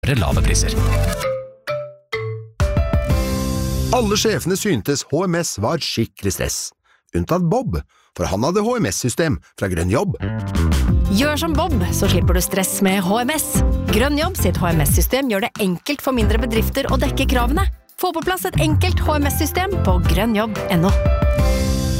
lave priser. Alle sjefene syntes HMS var skikkelig stress. Unntatt Bob, for han hadde HMS-system fra Grønn Jobb. Gjør som Bob, så slipper du stress med HMS. Grønn Jobb sitt HMS-system gjør det enkelt for mindre bedrifter å dekke kravene. Få på plass et enkelt HMS-system på grønnjobb.no.